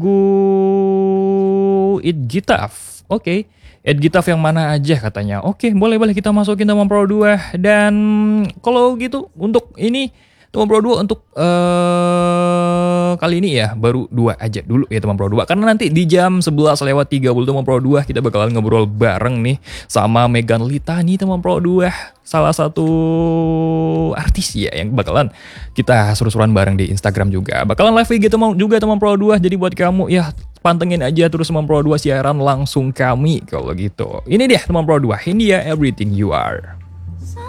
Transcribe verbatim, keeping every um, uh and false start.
It Gitaf. Oke. Okay. It Gitaf yang mana aja katanya. Oke, okay, boleh-boleh kita masukin teman Pro dua. Dan kalau gitu untuk ini teman Pro dua untuk uh, kali ini ya baru dua aja dulu ya teman Pro dua. Karena nanti di jam sebelas lewat tiga puluh teman Pro dua kita bakalan ngobrol bareng nih sama Megan Lita nih teman Pro dua. Salah satu artis ya yang bakalan kita seru-seruan bareng di Instagram juga. Bakalan live gitu juga teman Pro dua. Jadi buat kamu ya pantengin aja terus teman Pro dua siaran langsung kami kalau gitu. Ini dia teman Pro dua. Ini dia Everything You Are.